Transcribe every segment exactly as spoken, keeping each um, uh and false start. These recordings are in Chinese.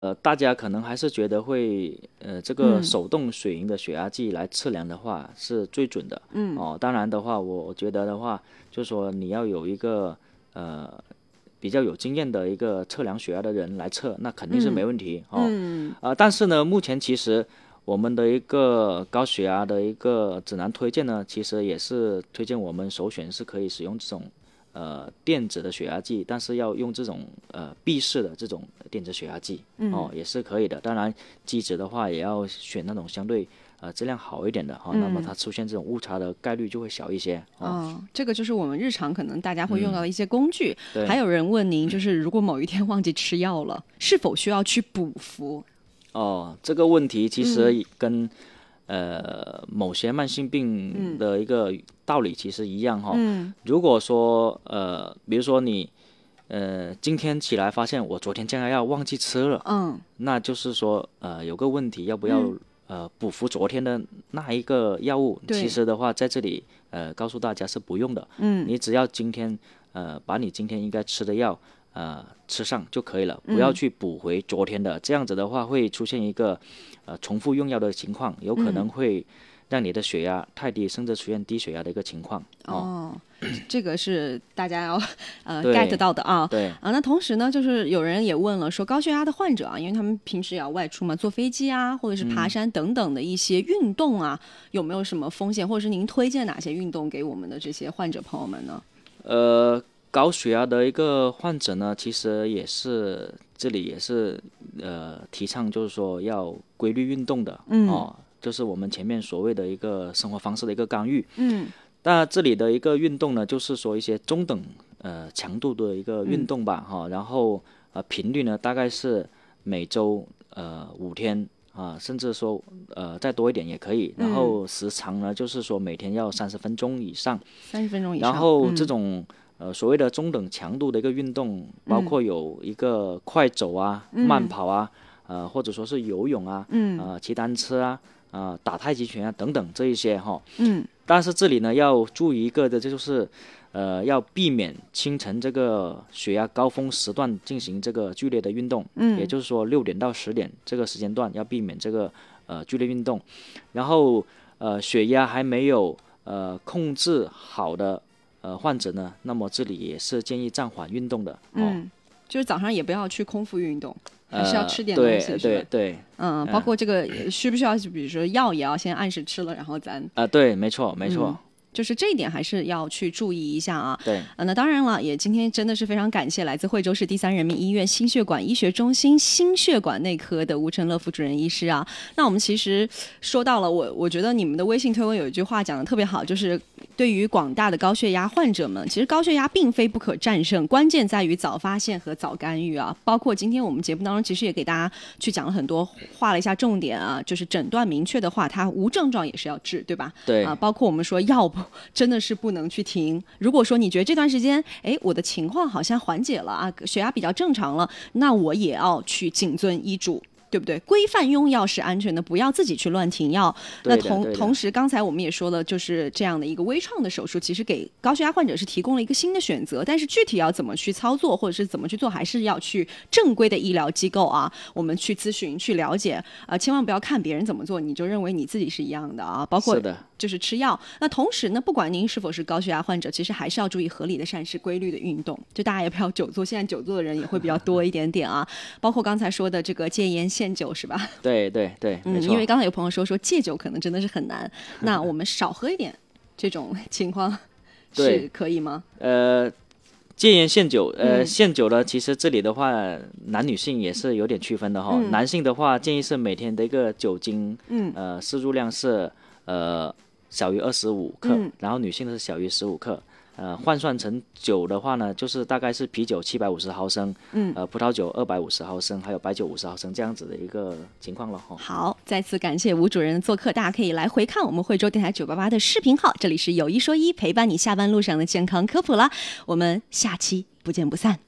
呃，大家可能还是觉得会，呃，这个手动水银的血压计来测量的话是最准的。嗯，哦，当然的话，我觉得的话，就是说你要有一个呃比较有经验的一个测量血压的人来测，那肯定是没问题。嗯、哦，嗯，啊、呃，但是呢，目前其实我们的一个高血压的一个指南推荐呢，其实也是推荐我们首选是可以使用这种。呃，电子的血压计，但是要用这种呃闭式的这种电子血压计，嗯、哦，也是可以的。当然，机子的话也要选那种相对呃质量好一点的哈、哦嗯，那么它出现这种误差的概率就会小一些。哦， 哦，这个就是我们日常可能大家会用到的一些工具。 嗯、 还有人问您，就是如果某一天忘记吃药了，是否需要去补服？ 哦，这个问题其实跟、嗯。呃，某些慢性病的一个道理其实一样哈、嗯。如果说呃，比如说你呃今天起来发现我昨天降压药忘记吃了，嗯，那就是说呃有个问题，要不要、嗯、呃补服昨天的那一个药物？其实的话，在这里呃告诉大家是不用的，嗯，你只要今天呃把你今天应该吃的药。呃，吃上就可以了，不要去补回昨天的，嗯、这样子的话会出现一个呃重复用药的情况，有可能会让你的血压太低，甚至出现低血压的一个情况。 哦，哦这个是大家要呃 get 到的啊。 对啊，那同时呢，就是有人也问了，说高血压的患者啊，因为他们平时也要外出嘛，坐飞机啊，或者是爬山等等的一些运动啊，嗯、有没有什么风险，或者是您推荐哪些运动给我们的这些患者朋友们呢？ 呃。高血压的一个患者呢，其实也是这里也是呃提倡，就是说要规律运动的，嗯，哦，就是我们前面所谓的一个生活方式的一个干预，嗯，那这里的一个运动呢，就是说一些中等呃强度的一个运动吧，哈、嗯，然后呃频率呢大概是每周呃五天啊，甚至说呃再多一点也可以，然后时长呢就是说每天要三十分钟以上， 三十分钟以上， 然后这种。嗯呃，所谓的中等强度的一个运动，包括有一个快走啊、嗯、慢跑啊，呃，或者说是游泳啊，嗯，呃，骑单车啊，啊、呃，打太极拳啊等等这一些哈，嗯，但是这里呢要注意一个的，这就是，呃，要避免清晨这个血压高峰时段进行这个剧烈的运动，嗯，也就是说六点到十点这个时间段要避免这个呃剧烈运动，然后呃血压还没有呃控制好的。呃，患者呢，那么这里也是建议暂缓运动的。哦、 嗯，就是早上也不要去空腹运动，还是要吃点东西， 呃、对对对， 嗯，包括这个需不需要，比如说药也要先按时吃了，然后咱啊、呃，对，没错没错。嗯就是这一点还是要去注意一下啊。 对， 呃，那当然了，也今天真的是非常感谢来自惠州市第三人民医院心血管医学中心心血管内科的吴成乐副主任医师啊。那我们其实说到了，我我觉得你们的微信推文有一句话讲得特别好，就是对于广大的高血压患者们，其实高血压并非不可战胜，关键在于早发现和早干预啊。包括今天我们节目当中，其实也给大家去讲了很多，画了一下重点啊，就是诊断明确的话，它无症状也是要治，对吧？ 对啊，包括我们说药不。真的是不能去停。如果说你觉得这段时间，哎，我的情况好像缓解了啊，血压比较正常了，那我也要去谨遵医嘱。对不对？规范用药是安全的，不要自己去乱停药。那同同时，刚才我们也说了，就是这样的一个微创的手术，其实给高血压患者是提供了一个新的选择。但是具体要怎么去操作，或者是怎么去做，还是要去正规的医疗机构啊，我们去咨询、去了解。啊、呃，千万不要看别人怎么做，你就认为你自己是一样的啊。包括就是吃药。那同时呢，不管您是否是高血压患者，其实还是要注意合理的膳食、规律的运动。就大家也不要久坐，现在久坐的人也会比较多一点点啊。包括刚才说的这个戒烟。限酒是吧？ 对对对， 嗯，因为刚才有朋友说说戒酒可能真的是很难，那我们少喝一点，这种情况是可以吗？ 呃，戒烟限酒，呃，嗯、限酒呢，其实这里的话，男女性也是有点区分的哈。嗯、男性的话，建议是每天的一个酒精，嗯，呃，摄入量是呃小于二十五克，嗯、然后女性的是小于十五克。呃，换算成酒的话呢，就是大概是啤酒七百五十毫升，嗯，呃，葡萄酒二百五十毫升，还有白酒五十毫升这样子的一个情况了哈。 好，再次感谢吴主任的做客，大家可以来回看我们惠州电台九八八的视频号，这里是有一说一，陪伴你下班路上的健康科普啦，我们下期不见不散。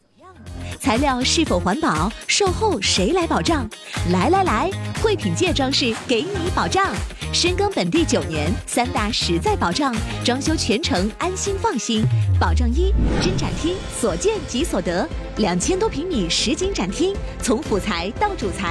材料是否环保，售后谁来保障？来来来，汇品界装饰给你保障。深耕本地九年，三大实在保障，装修全程安心放心。保障一：真展厅，所见即所得，两千多平米实景展厅，从辅材到主材。